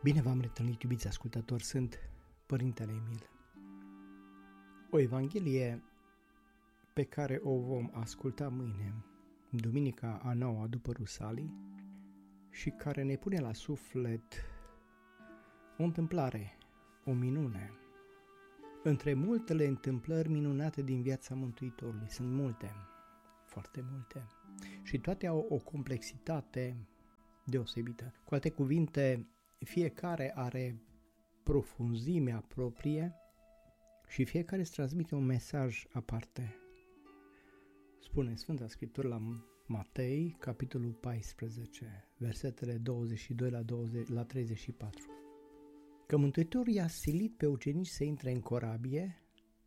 Bine v-am reîntâlnit, iubiți ascultători, sunt Părintele Emil. O evanghelie pe care o vom asculta mâine, duminica a 9-a după Rusalii, și care ne pune la suflet o întâmplare, o minune. Între multele întâmplări minunate din viața Mântuitorului, sunt multe, foarte multe, și toate au o complexitate deosebită. Cu alte cuvinte, fiecare are profunzimea proprie și fiecare îți transmite un mesaj aparte. Spune Sfânta Scriptură la Matei, capitolul 14, versetele 22 la 34. Că Mântuitorul i-a silit pe ucenici să intre în corabie,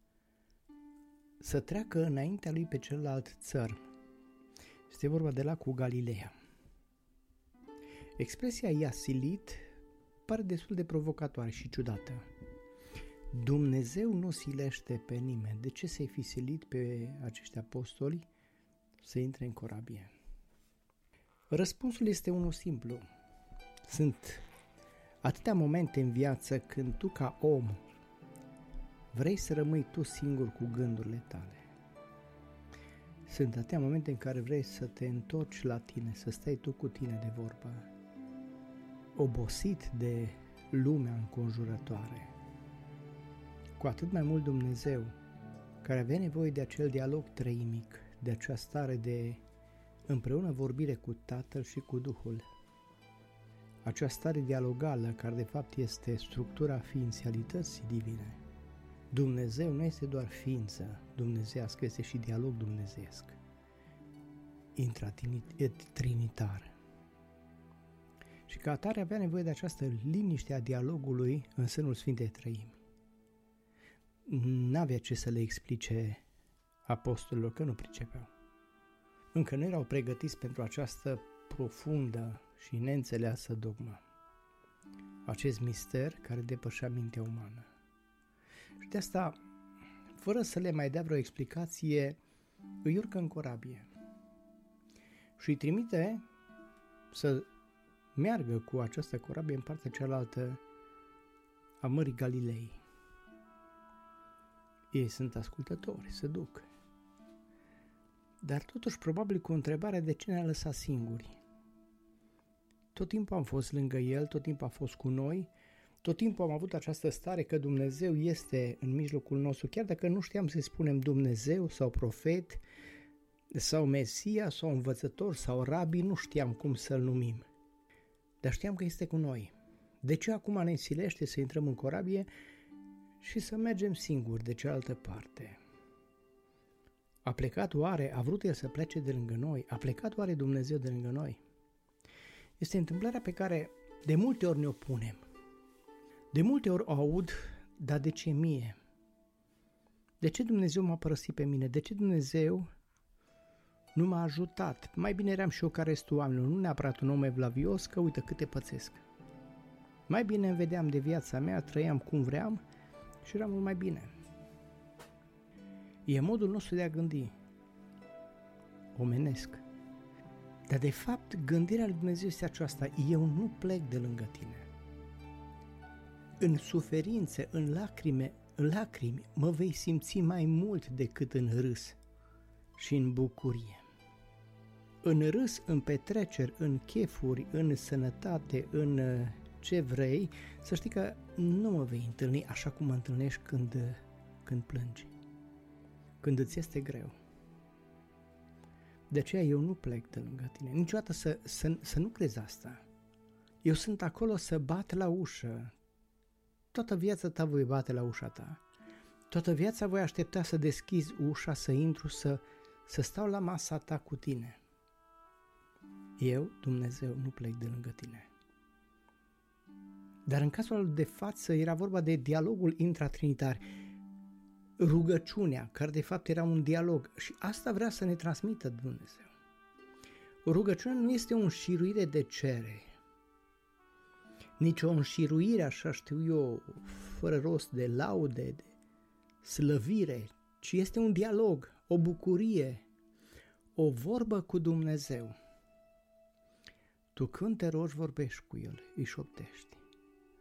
să treacă înaintea lui pe celălalt țăr. Este vorba de lacul Galileea. Expresia i-a silit pare destul de provocatoare și ciudată. Dumnezeu nu silește pe nimeni. De ce să-i fi silit pe acești apostoli să intre în corabie? Răspunsul este unul simplu. Sunt atâtea momente în viață când tu, ca om, vrei să rămâi tu singur cu gândurile tale. Sunt atâtea momente în care vrei să te întorci la tine, să stai tu cu tine de vorbă, obosit de lumea înconjurătoare. Cu atât mai mult Dumnezeu, care avea nevoie de acel dialog treimic, de acea stare de împreună vorbire cu Tatăl și cu Duhul, acea stare dialogală care de fapt este structura ființialității divine. Dumnezeu nu este doar ființă dumnezeiască, este și dialog dumnezeiesc, intratrinitar. Și ca atare avea nevoie de această liniște a dialogului în sânul Sfintei Trăimi. N-avea ce să le explice apostolilor, că nu pricepeau. Încă nu erau pregătiți pentru această profundă și neînțeleasă dogmă, acest mister care depășea mintea umană. Și de asta, fără să le mai dea vreo explicație, îi urcă în corabie și îi trimite să meargă cu această corabie în partea cealaltă a Mării Galilei. Ei sunt ascultători, se duc. Dar totuși probabil cu întrebarea de ce ne-a lăsat singuri. Tot timpul am fost lângă El, tot timpul a fost cu noi, tot timpul am avut această stare că Dumnezeu este în mijlocul nostru, chiar dacă nu știam să spunem Dumnezeu sau profet sau Mesia sau învățător sau rabi, nu știam cum să-L numim. Dar știam că este cu noi. De ce acum ne silește să intrăm în corabie și să mergem singuri de cealaltă parte? A plecat oare, a vrut El să plece de lângă noi? A plecat oare Dumnezeu de lângă noi? Este întâmplarea pe care de multe ori ne-o punem. De multe ori o aud, dar de ce mie? De ce Dumnezeu m-a părăsit pe mine? De ce Dumnezeu nu m-a ajutat? Mai bine eram și eu ca restul oamenilor, nu neapărat un om evlavios, că uite câte pățesc. Mai bine îmi vedeam de viața mea, trăiam cum vreau și eram mult mai bine. E modul nostru de a gândi, omenesc. Dar de fapt gândirea lui Dumnezeu este aceasta: eu nu plec de lângă tine. În suferințe, în lacrimi, mă vei simți mai mult decât în râs și în bucurie. În râs, în petreceri, în chefuri, în sănătate, în ce vrei, să știi că nu mă vei întâlni așa cum mă întâlnești când plângi, când îți este greu. De aceea eu nu plec de lângă tine. Niciodată să nu crezi asta. Eu sunt acolo să bat la ușă. Toată viața ta voi bate la ușa ta. Toată viața voi aștepta să deschizi ușa, să intru, să stau la masa ta cu tine. Eu, Dumnezeu, nu plec de lângă tine. Dar în cazul de față era vorba de dialogul intratrinitar, rugăciunea, care de fapt era un dialog, și asta vrea să ne transmită Dumnezeu. Rugăciunea nu este o înșiruire de cereri, nici o înșiruire, așa știu eu, fără rost, de laude, de slăvire, ci este un dialog, o bucurie, o vorbă cu Dumnezeu. Tu când te rogi, vorbești cu El, îi șoptești.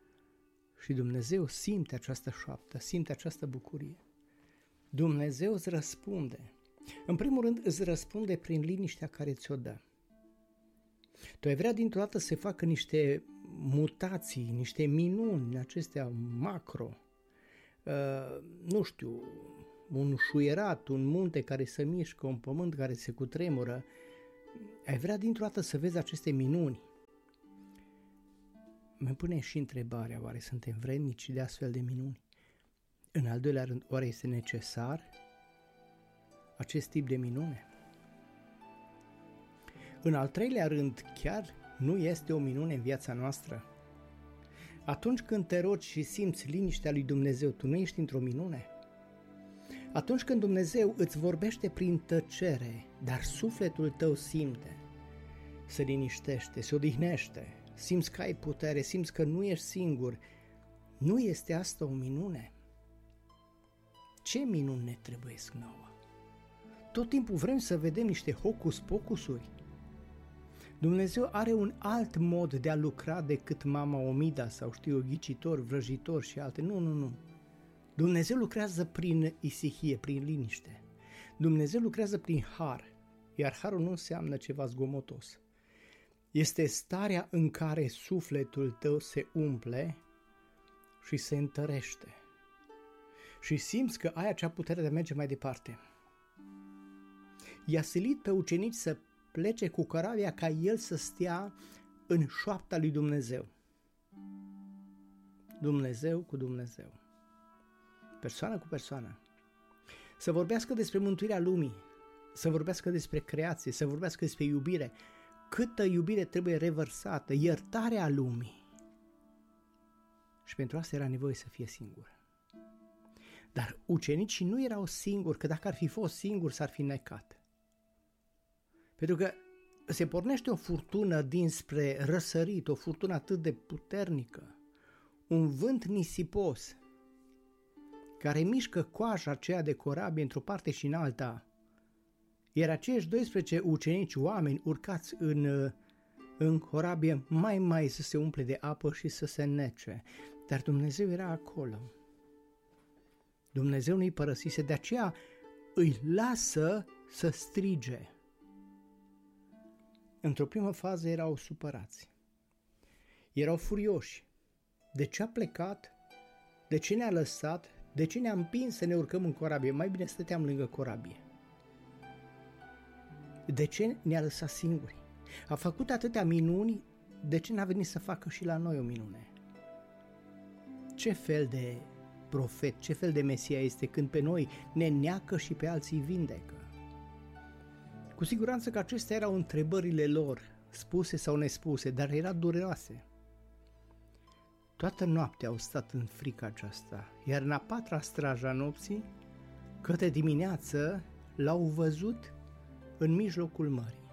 Și Dumnezeu simte această șoaptă, simte această bucurie. Dumnezeu îți răspunde. În primul rând îți răspunde prin liniștea care ți-o dă. Tu ai vrea dintr-o dată să facă niște mutații, niște minuni acestea macro, nu știu, un șuierat, un munte care se mișcă, un pământ care se cutremură. Ai vrea dintr-o dată să vezi aceste minuni. Mă pune și întrebarea, oare suntem vrednici de astfel de minuni? În al doilea rând, oare este necesar acest tip de minune? În al treilea rând, chiar nu este o minune în viața noastră? Atunci când te rogi și simți liniștea lui Dumnezeu, tu nu ești într-o minune? Atunci când Dumnezeu îți vorbește prin tăcere, dar sufletul tău simte, se liniștește, se odihnește, simți că ai putere, simți că nu ești singur, nu este asta o minune? Ce minuni ne trebuiesc nouă? Tot timpul vrem să vedem niște hocus-pocusuri. Dumnezeu are un alt mod de a lucra decât mama Omida sau ghicitor, vrăjitor și alte. Nu. Dumnezeu lucrează prin isihie, prin liniște. Dumnezeu lucrează prin har, iar harul nu înseamnă ceva zgomotos. Este starea în care sufletul tău se umple și se întărește. Și simți că ai acea putere de a merge mai departe. I-a silit pe ucenici să plece cu corabia ca el să stea în șoapta lui Dumnezeu. Dumnezeu cu Dumnezeu. Persoană cu persoană. Să vorbească despre mântuirea lumii, să vorbească despre creație, să vorbească despre iubire. Câtă iubire trebuie revărsată, iertarea lumii. Și pentru asta era nevoie să fie singur. Dar ucenicii nu erau singuri, că dacă ar fi fost singuri s-ar fi necat. Pentru că se pornește o furtună dinspre răsărit, o furtună atât de puternică, un vânt nisipos care mișcă coaja aceea de corabie într-o parte și în alta, iar aceiași 12 ucenici, oameni urcați în corabie, mai să se umple de apă și să se nece. Dar Dumnezeu era acolo. Dumnezeu nu-i părăsise, de aceea îi lasă să strige. Într-o primă fază erau supărați, erau furioși. De ce a plecat? De ce ne-a lăsat? De ce ne-a împins să ne urcăm în corabie? Mai bine stăteam lângă corabie. De ce ne-a lăsat singuri? A făcut atâtea minuni, de ce n-a venit să facă și la noi o minune? Ce fel de profet, ce fel de Mesia este când pe noi ne neacă și pe alții vindecă? Cu siguranță că acestea erau întrebările lor, spuse sau nespuse, dar erau dureroase. Toată noaptea au stat în frica aceasta, iar în a patra strajă a nopții, către dimineață, l-au văzut în mijlocul mării.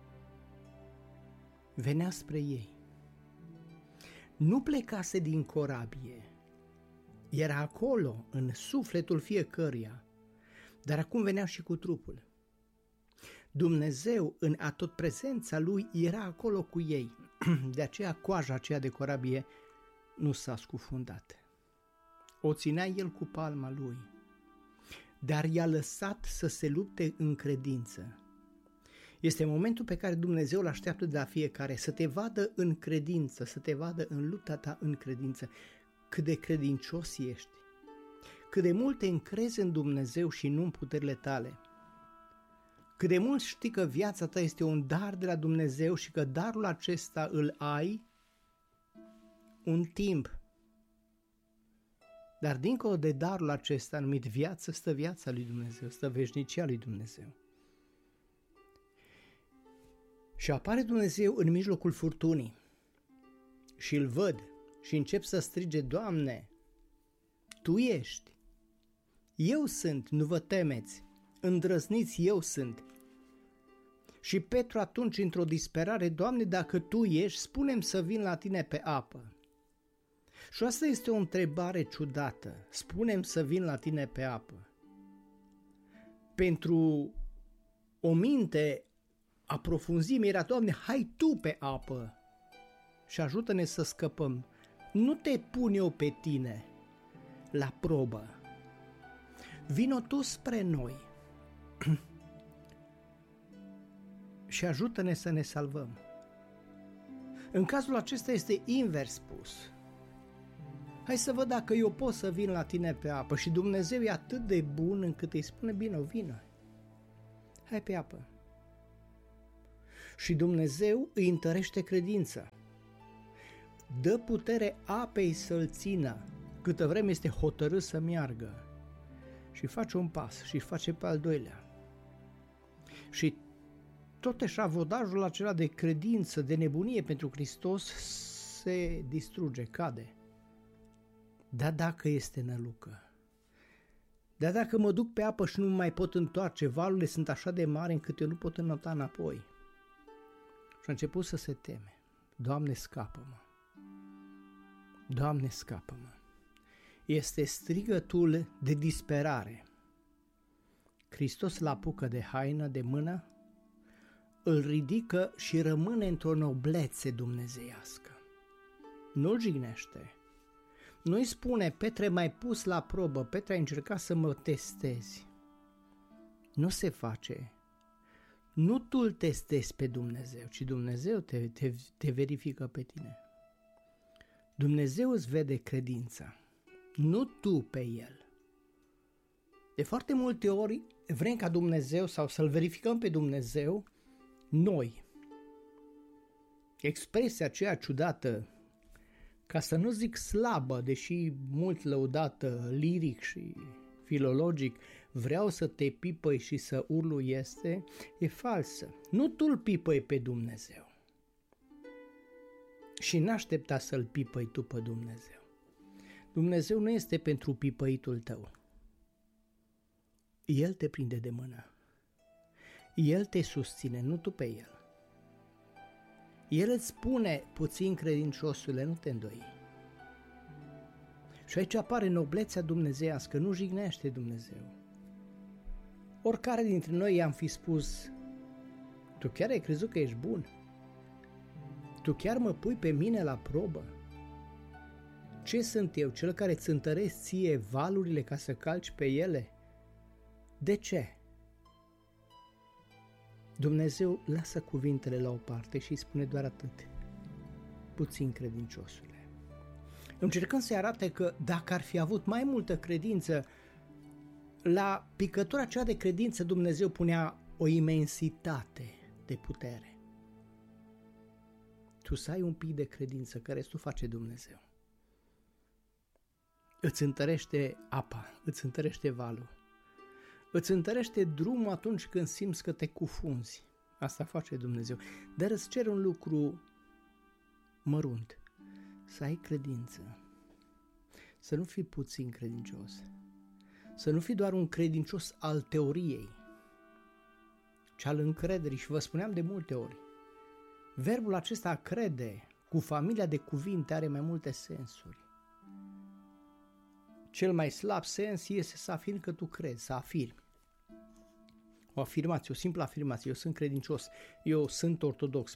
Venea spre ei. Nu plecase din corabie, era acolo, în sufletul fiecăruia, dar acum venea și cu trupul. Dumnezeu, în atotprezența lui, era acolo cu ei. De aceea coaja aceea de corabie nu s-a scufundat. O ținea el cu palma lui, dar i-a lăsat să se lupte în credință. Este momentul pe care Dumnezeu îl așteaptă de la fiecare, să te vadă în credință, să te vadă în lupta ta în credință, cât de credincios ești, cât de mult te încrezi în Dumnezeu și nu în puterile tale, cât de mult știi că viața ta este un dar de la Dumnezeu și că darul acesta îl ai un timp. Dar dincolo de darul acesta numit viață, stă viața lui Dumnezeu, stă veșnicia lui Dumnezeu. Și apare Dumnezeu în mijlocul furtunii și îl văd și încep să strige: Doamne, Tu ești, eu sunt, nu vă temeți, îndrăzniți, eu sunt. Și Petru atunci, într-o disperare: Doamne, dacă Tu ești, spune-mi să vin la Tine pe apă. Și asta este o întrebare ciudată. Spune-mi să vin la Tine pe apă. Pentru o minte a profunzimii era: Doamne, hai Tu pe apă și ajută-ne să scăpăm. Nu te pun eu pe tine la probă. Vino tu spre noi și ajută-ne să ne salvăm. În cazul acesta este invers spus. Hai să văd dacă eu pot să vin la tine pe apă. Și Dumnezeu e atât de bun încât îi spune, bine, vină. Hai pe apă. Și Dumnezeu îi întărește credința. Dă putere apei să-l țină, câtă vreme este hotărât să meargă. Și face un pas și face pe al doilea. Și tot eșavodajul acela de credință, de nebunie pentru Hristos se distruge, cade. Dar dacă este nălucă, dar dacă mă duc pe apă și nu mai pot întoarce, valurile sunt așa de mari încât eu nu pot înota înapoi. Și a început să se teme. Doamne, scapă-mă! Doamne, scapă-mă! Este strigătul de disperare. Hristos îl apucă de haină, de mână, îl ridică și rămâne într-o noblețe dumnezeiască. Nu-l jignește. Nu-i spune, Petre, m-ai pus la probă, Petre, ai încercat să mă testezi. Nu se face. Nu tu îl testezi pe Dumnezeu, ci Dumnezeu te verifică pe tine. Dumnezeu îți vede credința, nu tu pe El. De foarte multe ori vrem ca Dumnezeu sau să-L verificăm pe Dumnezeu noi. Expresia aceea ciudată, ca să nu zic slabă, deși mult lăudată liric și filologic, vreau să te pipăi și să urlu e falsă. Nu tu îl pipăi pe Dumnezeu și n-aștepta să-l pipăi tu pe Dumnezeu. Dumnezeu nu este pentru pipăitul tău. El te prinde de mână. El te susține, nu tu pe El. El îți spune, puțin credinciosule, nu te îndoi. Și aici apare noblețea dumnezeiască, nu jignește Dumnezeu. Oricare dintre noi i-am fi spus, tu chiar ai crezut că ești bun? Tu chiar mă pui pe mine la probă? Ce sunt eu, cel care îți întăresc ție valurile ca să calci pe ele? De ce? Dumnezeu lasă cuvintele la o parte și îi spune doar atât. Puțin credinciosule. Încercând să-i arate că dacă ar fi avut mai multă credință, la picătura aceea de credință Dumnezeu punea o imensitate de putere. Tu să ai un pic de credință, care tu face Dumnezeu. Îți întărește apa, îți întărește valul. Îți întărește drumul atunci când simți că te cufunzi. Asta face Dumnezeu. Dar îți cere un lucru mărunt. Să ai credință. Să nu fii puțin credincios. Să nu fii doar un credincios al teoriei, ci al încrederii. Și vă spuneam de multe ori, verbul acesta a crede, cu familia de cuvinte, are mai multe sensuri. Cel mai slab sens este să afirmi că tu crezi, să afirmi. O afirmație, o simplă afirmație, eu sunt credincios, eu sunt ortodox.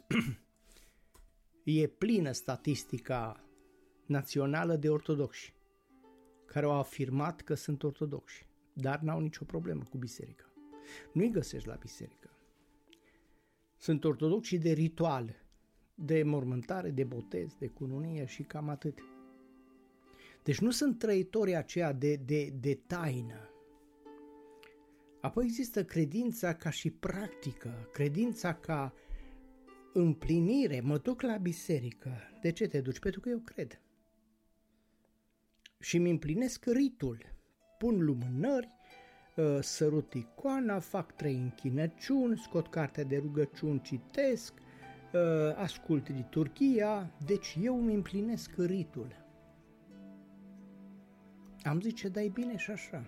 E plină statistica națională de ortodoxi care au afirmat că sunt ortodoxi, dar n-au nicio problemă cu biserica. Nu-i găsești la biserică. Sunt ortodoxi de ritual, de mormântare, de botez, de cununie și cam atât. Deci nu sunt trăitorii aceia de taină. Apoi există credința ca și practică, credința ca împlinire. Mă duc la biserică. De ce te duci? Pentru că eu cred. Și îmi împlinesc ritul. Pun lumânări, sărut icoana, fac 3 închinăciuni, scot cartea de rugăciuni, citesc, ascult liturghia. Deci eu îmi împlinesc ritul. Am zice, da, e bine și așa.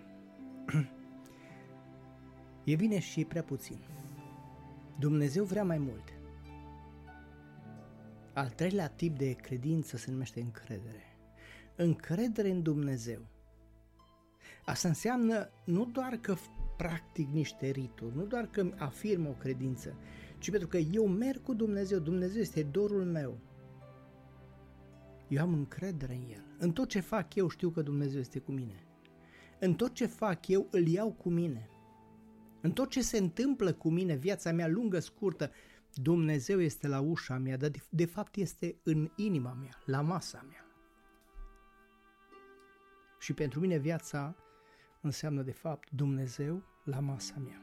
E bine și prea puțin. Dumnezeu vrea mai mult. Al treilea tip de credință se numește încredere. Încredere în Dumnezeu. Asta înseamnă nu doar că practic niște rituri, nu doar că afirm o credință, ci pentru că eu merg cu Dumnezeu. Dumnezeu este dorul meu. Eu am încredere în El. În tot ce fac eu știu că Dumnezeu este cu mine. În tot ce fac eu îl iau cu mine. În tot ce se întâmplă cu mine, viața mea lungă, scurtă, Dumnezeu este la ușa mea, dar de fapt este în inima mea, la masa mea. Și pentru mine viața înseamnă de fapt Dumnezeu la masa mea.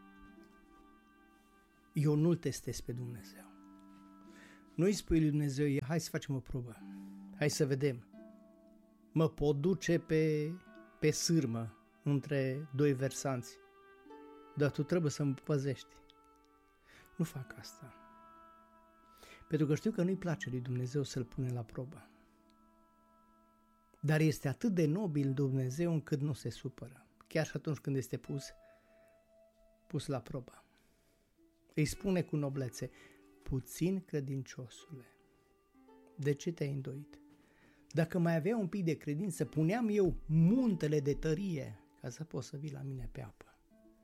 Eu nu-L testez pe Dumnezeu. Nu îi spui lui Dumnezeu, hai să facem o probă, hai să vedem. Mă pot duce pe sârmă între doi versanți, dar tu trebuie să mă păzești. Nu fac asta. Pentru că știu că nu-i place lui Dumnezeu să-L pune la probă. Dar este atât de nobil Dumnezeu încât nu se supără, chiar și atunci când este pus la probă. Îi spune cu noblețe, puțin credinciosule, de ce te-ai îndoit? Dacă mai avea un pic de credință, puneam eu muntele de tărie ca să poți să vii la mine pe apă.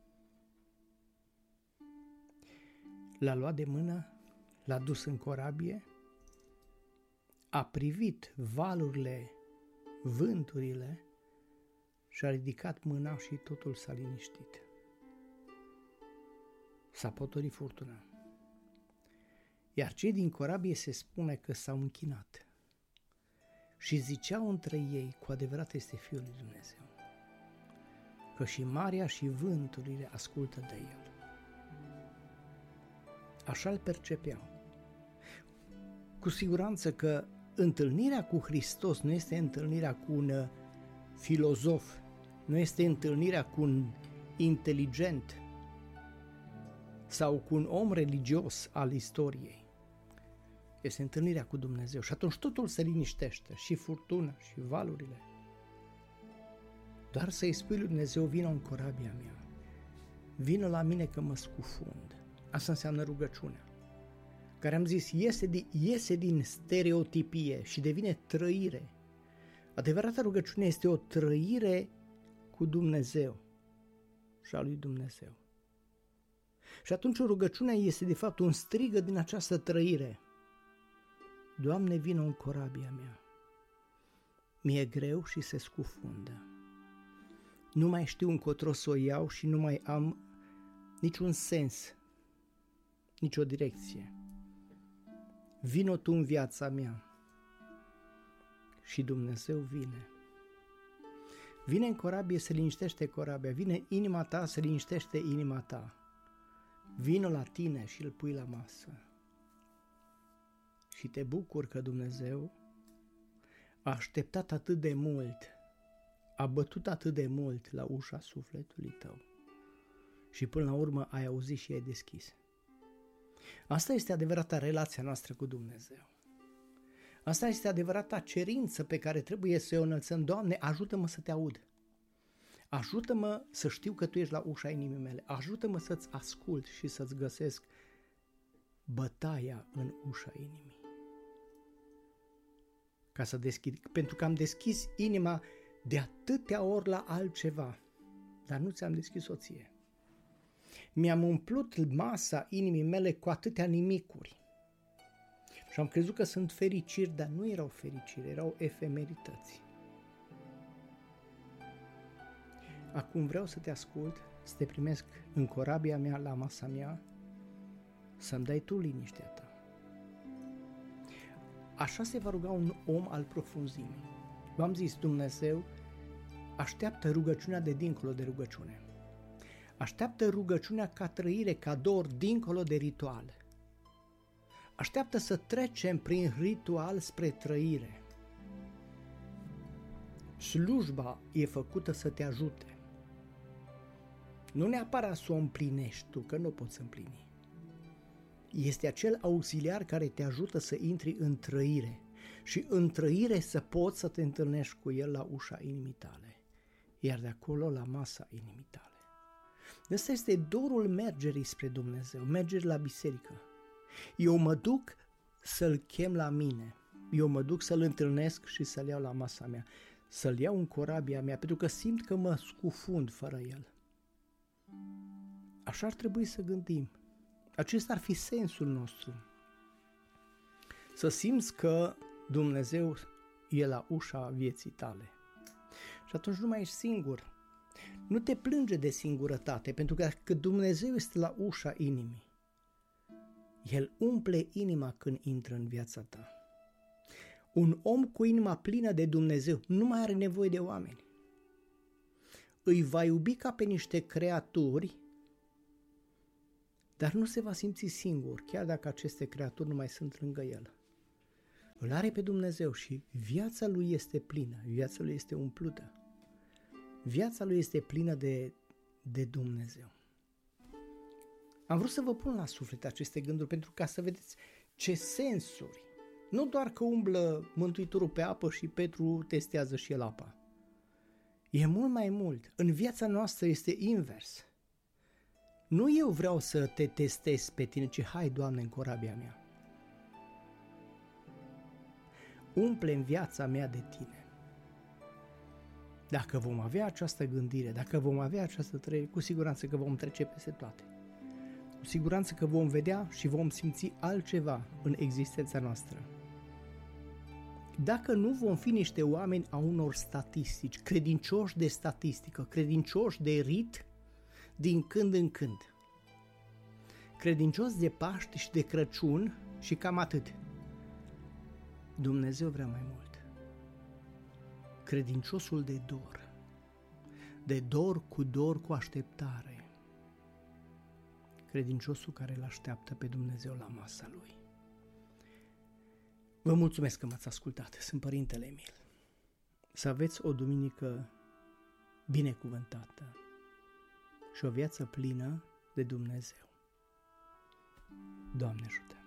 L-a luat de mână, l-a dus în corabie, a privit valurile, vânturile și a ridicat mâna și totul s-a liniștit. S-a potolit furtuna. Iar cei din corabie se spune că s-au închinat și ziceau între ei, cu adevărat este Fiul lui Dumnezeu, că și marea și vânturile ascultă de El. Așa îl percepeau. Cu siguranță că întâlnirea cu Hristos nu este întâlnirea cu un filozof, nu este întâlnirea cu un inteligent sau cu un om religios al istoriei. Este întâlnirea cu Dumnezeu și atunci totul se liniștește, și furtuna, și valurile. Doar să-i spui lui Dumnezeu, vină în corabia mea, vină la mine că mă scufund. Asta înseamnă rugăciunea, care am zis iese din stereotipie și devine trăire. Adevărata rugăciune este o trăire cu Dumnezeu și a lui Dumnezeu. Și atunci rugăciunea este de fapt un strigă din această trăire. Doamne, vină în corabia mea. Mi-e greu și se scufundă. Nu mai știu încotro să o iau și nu mai am niciun sens, nicio direcție. Vino Tu în viața mea. Și Dumnezeu vine. Vine în corabie, se liniștește corabia. Vine inima ta, se liniștește inima ta. Vino la tine și îl pui la masă. Și te bucur că Dumnezeu a așteptat atât de mult, a bătut atât de mult la ușa sufletului tău. Și până la urmă ai auzit și ai deschis. Asta este adevărata relația noastră cu Dumnezeu. Asta este adevărata cerință pe care trebuie să o înălțăm. Doamne, ajută-mă să Te aud. Ajută-mă să știu că Tu ești la ușa inimii mele. Ajută-mă să-ți ascult și să-ți găsesc bătaia în ușa inimii. Ca să deschid, pentru că am deschis inima de atâtea ori la altceva, dar nu ți-am deschis-o ție. Mi-am umplut masa inimii mele cu atâtea nimicuri și am crezut că sunt fericiri, dar nu erau fericiri, erau efemerități. Acum vreau să te ascult, să te primesc în corabia mea, la masa mea, să-mi dai Tu liniștea Ta. Așa se va ruga un om al profunzimii. V-am zis, Dumnezeu așteaptă rugăciunea de dincolo de rugăciune. Așteaptă rugăciunea ca trăire, ca dor, dincolo de ritual. Așteaptă să trecem prin ritual spre trăire. Slujba e făcută să te ajute. Nu neapărat să o împlinești tu, că nu poți împlini. Este acel auxiliar care te ajută să intri în trăire și în trăire să poți să te întâlnești cu El la ușa inimii tale, iar de acolo la masa inimii tale. Ăsta este dorul mergerii spre Dumnezeu, mergerii la biserică. Eu mă duc să-L chem la mine, eu mă duc să-L întâlnesc și să-L iau la masa mea, să-L iau în corabia mea, pentru că simt că mă scufund fără El. Așa ar trebui să gândim. Acesta ar fi sensul nostru. Să simți că Dumnezeu e la ușa vieții tale. Și atunci nu mai ești singur. Nu te plânge de singurătate, pentru că dacă Dumnezeu este la ușa inimii, El umple inima când intră în viața ta. Un om cu inima plină de Dumnezeu nu mai are nevoie de oameni. Îi va iubi ca pe niște creaturi, dar nu se va simți singur, chiar dacă aceste creaturi nu mai sunt lângă el. Îl are pe Dumnezeu și viața lui este plină, viața lui este umplută. Viața lui este plină de Dumnezeu. Am vrut să vă pun la suflet aceste gânduri pentru ca să vedeți ce sensuri. Nu doar că umblă Mântuitorul pe apă și Petru testează și el apa. E mult mai mult. În viața noastră este invers. Nu eu vreau să te testez pe tine, ci hai, Doamne, în corabia mea. Umple în viața mea de tine. Dacă vom avea această gândire, dacă vom avea această trăire, cu siguranță că vom trece peste toate. Cu siguranță că vom vedea și vom simți altceva în existența noastră. Dacă nu vom fi niște oameni a unor statistici, credincioși de statistică, credincioși de rit din când în când, credincioși de Paști și de Crăciun și cam atât, Dumnezeu vrea mai mult. Credinciosul de dor cu așteptare, credinciosul care îl așteaptă pe Dumnezeu la masa lui. Vă mulțumesc că m-ați ascultat. Sunt Părintele Emil. Să aveți o duminică binecuvântată și o viață plină de Dumnezeu. Doamne ajută!